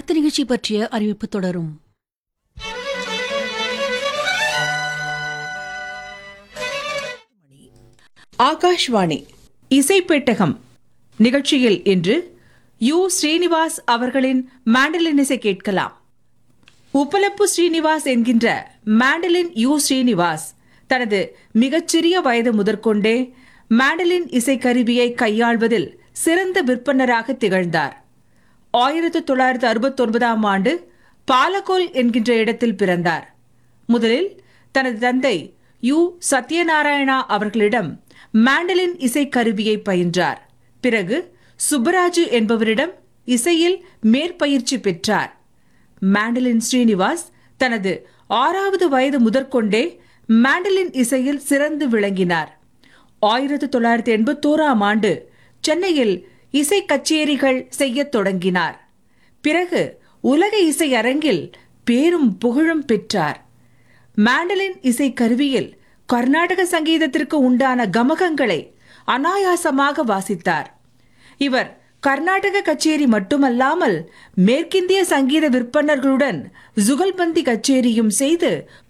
அடுத்த நிகழ்ச்சி பற்றிய அறிவிப்பு தொடரும். ஆகாஷ்வாணி இசைப்பெட்டகம் நிகழ்ச்சியில் இன்று ஸ்ரீனிவாஸ் அவர்களின் மாண்டலின் இசை கேட்கலாம். உப்பலப்பு ஸ்ரீனிவாஸ் என்கின்ற மாண்டலின் ஸ்ரீனிவாஸ் தனது மிகச்சிறிய வயது முதற்கொண்டே மாண்டலின் இசைக்கருவியை கையாள்வதில் சிறந்த விற்பனராக திகழ்ந்தார். 1969ஆம் ஆண்டு பாலகோல் என்கின்ற இடத்தில் பிறந்தார். முதலில் தனது தந்தை சத்யநாராயணா அவர்களிடம் மாண்டலின் இசைக்கருவியை பயின்றார். பிறகு சுப்பராஜு என்பவரிடம் இசையில் மேற்பயிற்சி பெற்றார். மாண்டலின் ஸ்ரீனிவாஸ் தனது 6வது வயது முதற்கொண்டே மாண்டலின் இசையில் சிறந்து விளங்கினார். 1981ஆம் ஆண்டு சென்னையில் இசை கச்சேரிகள் செய்யத் தொடங்கினார். பிறகு உலக இசை அரங்கில் பேரும் புகழும் பெற்றார். மாண்டலின் இசை கருவியில் கர்நாடக சங்கீதத்திற்கு உண்டான கமகங்களை அனாயாசமாக வாசித்தார். இவர் கர்நாடக கச்சேரி மட்டுமல்லாமல் மேற்கிந்திய சங்கீத விற்பனர்களுடன் ஜுகல்பந்தி கச்சேரியும் செய்து